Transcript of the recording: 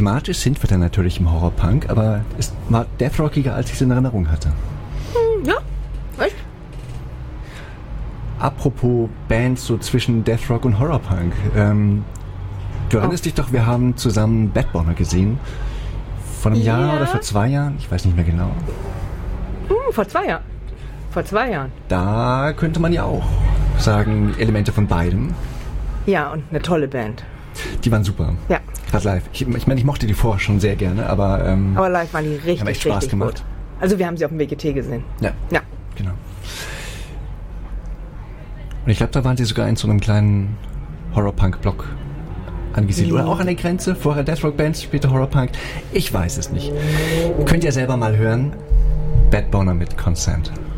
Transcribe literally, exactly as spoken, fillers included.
thematisch sind wir dann natürlich im Horrorpunk, aber es war deathrockiger, als ich es in Erinnerung hatte. Hm, ja, echt? Apropos Bands so zwischen Deathrock und Horrorpunk. Ähm, du erinnerst oh. dich doch, wir haben zusammen Badbomber gesehen. Vor einem ja. Jahr oder vor zwei Jahren? Ich weiß nicht mehr genau. Hm, vor zwei Jahren. Vor zwei Jahren. Da könnte man ja auch sagen, Elemente von beidem. Ja, und eine tolle Band. Die waren super. Ja. Gerade live. Ich, ich meine, ich mochte die vorher schon sehr gerne, aber... Ähm, aber live waren die richtig, haben echt Spaß richtig gemacht. gut. Also wir haben sie auf dem W G T gesehen. Ja. Ja. Genau. Und ich glaube, da waren sie sogar in so einem kleinen Horrorpunk-Block angesiedelt. Oder auch an der Grenze. Vorher Deathrock-Bands, später Horrorpunk. Ich weiß es nicht. Könnt ihr selber mal hören. Badbomber mit Consent.